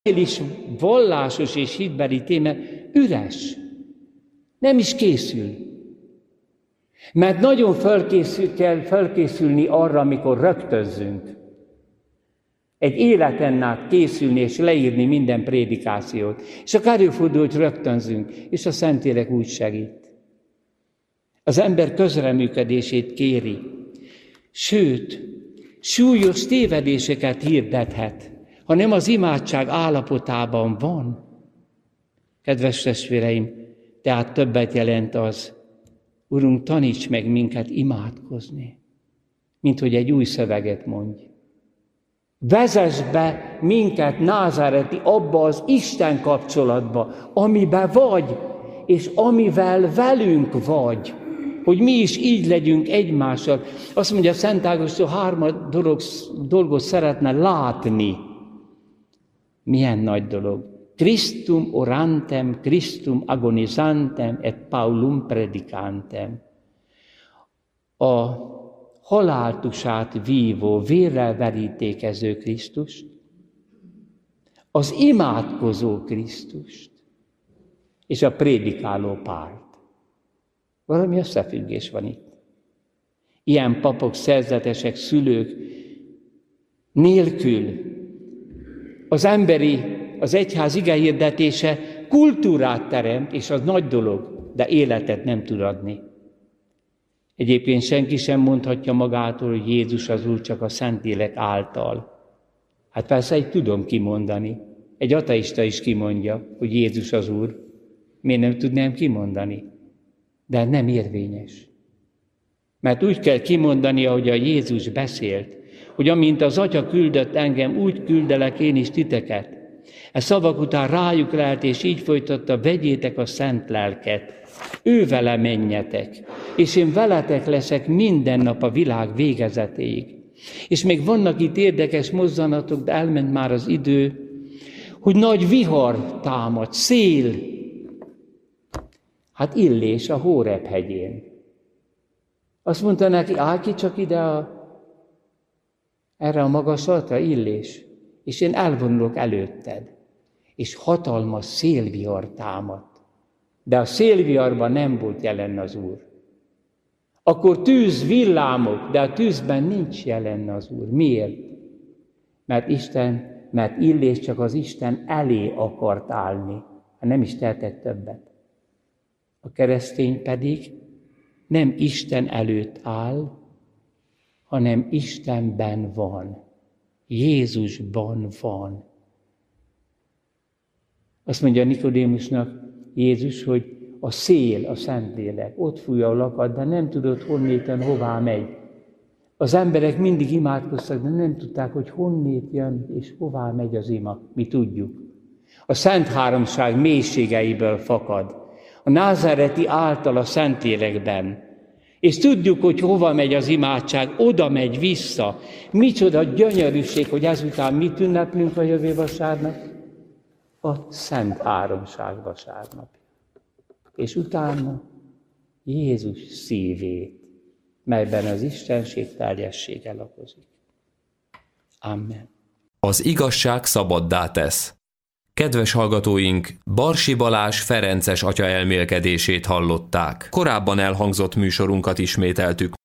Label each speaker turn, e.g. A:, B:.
A: is vallásos és hitbeli téma üres. Nem is készül. Mert nagyon kell felkészülni arra, amikor rögtözzünk. Egy életen át készülni és leírni minden prédikációt. És akár előfordul, hogy rögtönzünk, és a Szentlélek úgy segít. Az ember közreműködését kéri. Sőt, súlyos tévedéseket hirdethet, ha nem az imádság állapotában van. Kedves testvéreim, tehát többet jelent az, Urunk, taníts meg minket imádkozni, mint hogy egy új szöveget mondj. Vezess be minket, názáreti, abba az Isten kapcsolatba, amiben vagy, és amivel velünk vagy, hogy mi is így legyünk egymással. Azt mondja Szent Ágoston, 3 dolgot szeretne látni. Milyen nagy dolog. Christum orantem, Christum agonizantem, et Paulum predicantem. A haláltusát vívó, vérrel verítékező Krisztust, az imádkozó Krisztust, és a prédikáló Pált. Valami összefüggés van itt. Ilyen papok, szerzetesek, szülők nélkül az egyház igehirdetése kultúrát teremt, és az nagy dolog, de életet nem tud adni. Egyébként senki sem mondhatja magától, hogy Jézus az Úr csak a Szentlélek által. Hát persze, így tudom kimondani. Egy ateista is kimondja, hogy Jézus az Úr. Miért nem tudnám kimondani? De nem érvényes. Mert úgy kell kimondani, ahogy a Jézus beszélt, hogy amint az Atya küldött engem, úgy küldelek én is titeket. E szavak után rájuk lelt, és így folytatta, vegyétek a szent lelket, ő vele menjetek, és én veletek leszek minden nap a világ végezetéig. És még vannak itt érdekes mozzanatok, de elment már az idő, hogy nagy vihar támad, szél. Hát Illés a Hóreb hegyén. Azt mondta neki, állj ki csak ide erre a magaslatra, Illés, és én elvonulok előtted. És hatalmas szélvihar támadt. De a szélviharban nem volt jelen az Úr. Akkor tűz, villámok, de a tűzben nincs jelen az Úr. Miért? Mert Illés csak az Isten elé akart állni, nem is tehetett többet. A keresztény pedig nem Isten előtt áll, hanem Istenben van. Jézusban van. Azt mondja Nikodémusnak Jézus, hogy a szél, a Szentlélek, ott fújja a lakat, de nem tudod honnéten hová megy. Az emberek mindig imádkoztak, de nem tudták, hogy honnét jön és hová megy az ima. Mi tudjuk. A Szent Háromság mélységeiből fakad. A názáreti által a Szentlélekben. És tudjuk, hogy hova megy az imádság, oda megy vissza. Micsoda gyönyörűség, hogy ezután mit ünneplünk a jövő vasárnap? A Szent Háromság vasárnap. És utána Jézus szívét, melyben az Istenség teljessége lakozik. Amen.
B: Az igazság szabaddá tesz. Kedves hallgatóink, Barsi Balázs ferences atya elmélkedését hallották. Korábban elhangzott műsorunkat ismételtük.